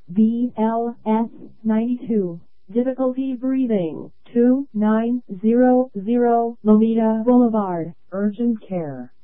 BLS 92. Difficulty breathing. 2900 Lomita Boulevard. Urgent care.